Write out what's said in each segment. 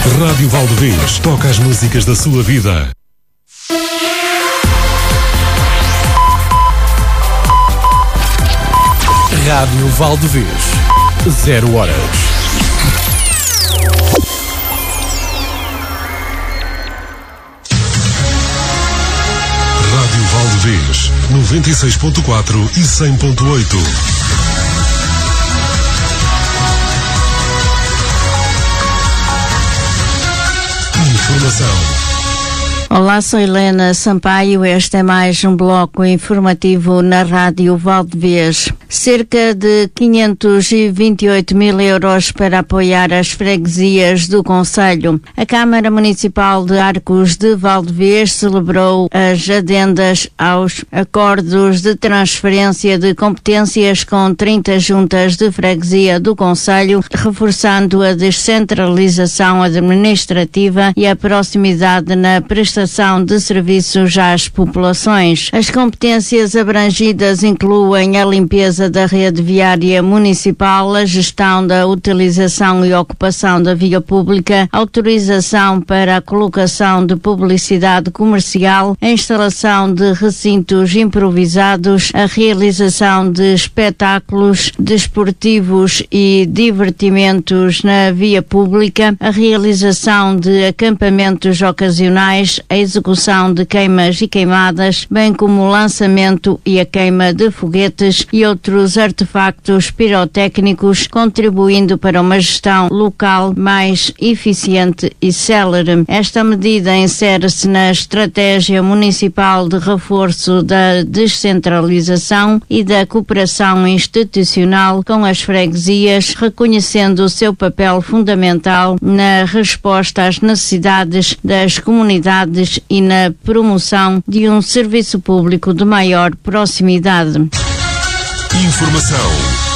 Rádio Valdevez toca as músicas da sua vida. Rádio Valdevez, 0 horas. Rádio Valdevez, 96.4 e 100.8. Informação. Olá, sou Helena Sampaio. Este é mais um bloco informativo na Rádio Valdevez. Cerca de 528 mil euros para apoiar as freguesias do concelho. A Câmara Municipal de Arcos de Valdevez celebrou as adendas aos acordos de transferência de competências com 30 juntas de freguesia do concelho, reforçando a descentralização administrativa e a proximidade na prestação de serviços às populações. As competências abrangidas incluem a limpeza da rede viária municipal, a gestão da utilização e ocupação da via pública, autorização para a colocação de publicidade comercial, a instalação de recintos improvisados, a realização de espetáculos desportivos e divertimentos na via pública, a realização de acampamentos ocasionais, a execução de queimas e queimadas, bem como o lançamento e a queima de foguetes e outros artefactos pirotécnicos, contribuindo para uma gestão local mais eficiente e célere. Esta medida insere-se na estratégia municipal de reforço da descentralização e da cooperação institucional com as freguesias, reconhecendo o seu papel fundamental na resposta às necessidades das comunidades e na promoção de um serviço público de maior proximidade. Informação.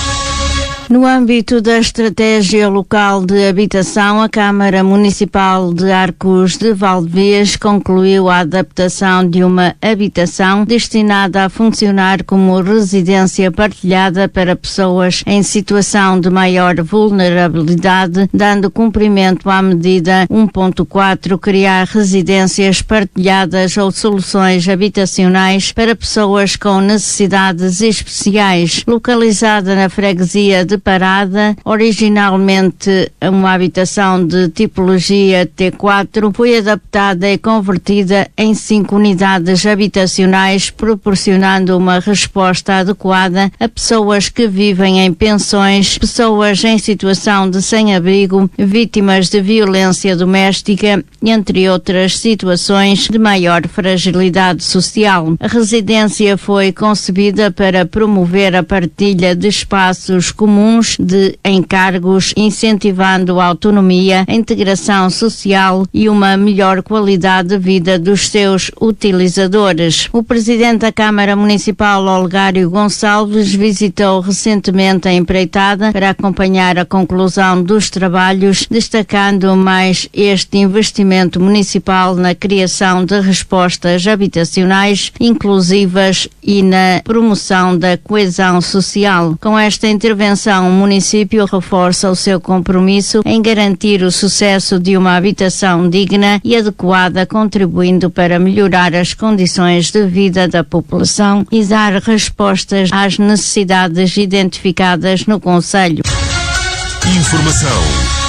No âmbito da estratégia local de habitação, a Câmara Municipal de Arcos de Valdevez concluiu a adaptação de uma habitação destinada a funcionar como residência partilhada para pessoas em situação de maior vulnerabilidade, dando cumprimento à medida 1.4, criar residências partilhadas ou soluções habitacionais para pessoas com necessidades especiais. Localizada na freguesia de Parada, originalmente uma habitação de tipologia T4, foi adaptada e convertida em 5 unidades habitacionais, proporcionando uma resposta adequada a pessoas que vivem em pensões, pessoas em situação de sem-abrigo, vítimas de violência doméstica, entre outras situações de maior fragilidade social. A residência foi concebida para promover a partilha de espaços comuns de encargos, incentivando a autonomia, a integração social e uma melhor qualidade de vida dos seus utilizadores. O presidente da Câmara Municipal, Olegário Gonçalves, visitou recentemente a empreitada para acompanhar a conclusão dos trabalhos, destacando mais este investimento municipal na criação de respostas habitacionais inclusivas e na promoção da coesão social. Com esta intervenção, o município reforça o seu compromisso em garantir o sucesso de uma habitação digna e adequada, contribuindo para melhorar as condições de vida da população e dar respostas às necessidades identificadas no concelho. Informação.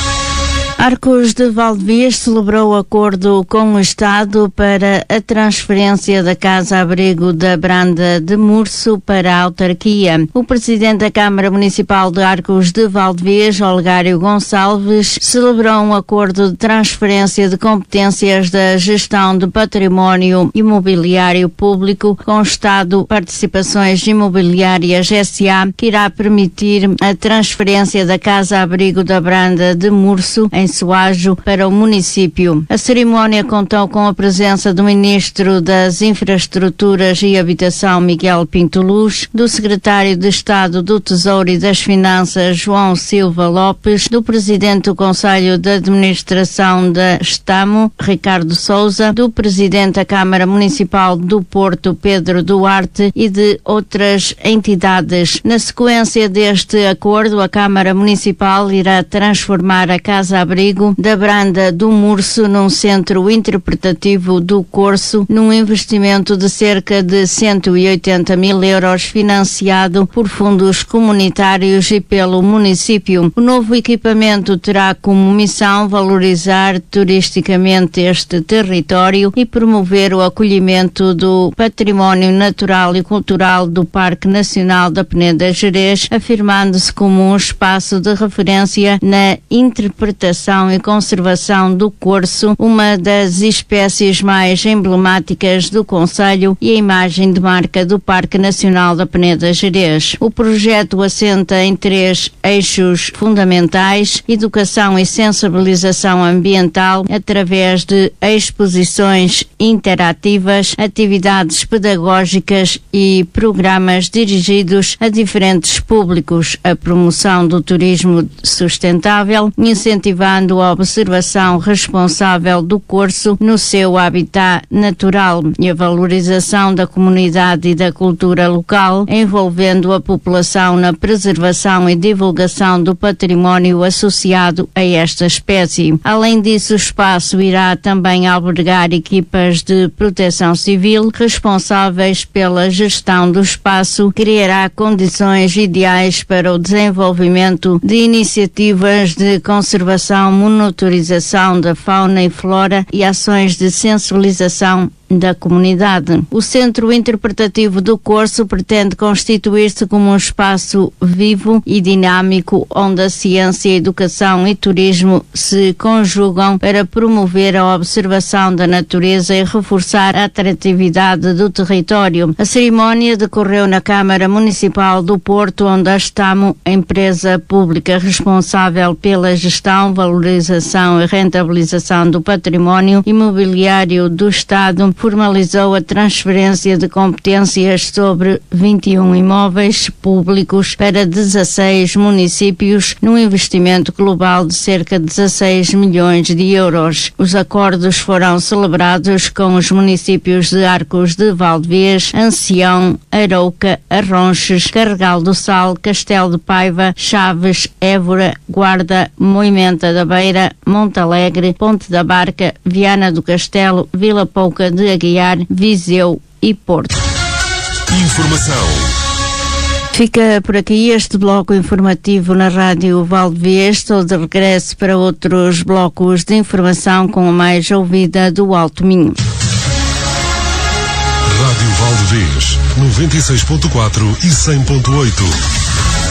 Arcos de Valdevez celebrou acordo com o Estado para a transferência da Casa-Abrigo da Branda de Murso para a autarquia. O presidente da Câmara Municipal de Arcos de Valdevez, Olegário Gonçalves, celebrou um acordo de transferência de competências da gestão de património imobiliário público com o Estado Participações Imobiliárias S.A., que irá permitir a transferência da Casa-Abrigo da Branda de Murso em Soajo para o município. A cerimónia contou com a presença do Ministro das Infraestruturas e Habitação, Miguel Pinto Luz, do Secretário de Estado do Tesouro e das Finanças, João Silva Lopes, do Presidente do Conselho de Administração da Estamo, Ricardo Sousa, do Presidente da Câmara Municipal do Porto, Pedro Duarte, e de outras entidades. Na sequência deste acordo, a Câmara Municipal irá transformar a Casa-Abrigo abrigo da Branda do Murso num centro interpretativo do Corso, num investimento de cerca de 180 mil euros financiado por fundos comunitários e pelo município. O novo equipamento terá como missão valorizar turisticamente este território e promover o acolhimento do património natural e cultural do Parque Nacional da Peneda Gerês, afirmando-se como um espaço de referência na interpretação e conservação do corso, uma das espécies mais emblemáticas do concelho e a imagem de marca do Parque Nacional da Peneda Gerês. O projeto assenta em 3 eixos fundamentais: educação e sensibilização ambiental através de exposições interativas, atividades pedagógicas e programas dirigidos a diferentes públicos, a promoção do turismo sustentável, incentivando a observação responsável do corso no seu habitat natural e a valorização da comunidade e da cultura local, envolvendo a população na preservação e divulgação do património associado a esta espécie. Além disso, o espaço irá também albergar equipas de proteção civil responsáveis pela gestão do espaço, criará condições ideais para o desenvolvimento de iniciativas de conservação, monitorização da fauna e flora e ações de sensibilização da comunidade. O Centro Interpretativo do Corso pretende constituir-se como um espaço vivo e dinâmico onde a ciência, a educação e turismo se conjugam para promover a observação da natureza e reforçar a atratividade do território. A cerimónia decorreu na Câmara Municipal do Porto, onde a Estamo, a empresa pública responsável pela gestão, valorização e rentabilização do património imobiliário do Estado, formalizou a transferência de competências sobre 21 imóveis públicos para 16 municípios, num investimento global de cerca de 16 milhões de euros. Os acordos foram celebrados com os municípios de Arcos de Valdevez, Ancião, Arouca, Arronches, Carregal do Sal, Castelo de Paiva, Chaves, Évora, Guarda, Moimenta da Beira, Montalegre, Ponte da Barca, Viana do Castelo, Vila Pouca de Aguiar, Viseu e Porto. Informação. Fica por aqui este bloco informativo na Rádio Valdevez. Estou de regresso para outros blocos de informação com a mais ouvida do Alto Minho. Rádio Valdevez, 96.4 e 100.8.